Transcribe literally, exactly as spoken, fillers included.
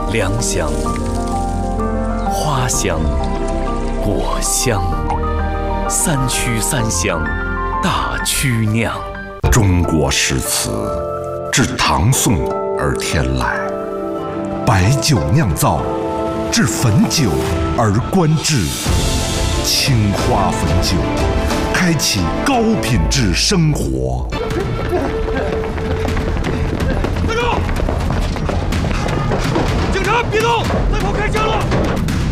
良乡、花香、果香，三曲三香大曲酿。 中国诗词自唐宋而天来，白酒酿造，至汾酒而观之。青花汾酒，开启高品质生活。 站住！警察别动，再跑开枪了！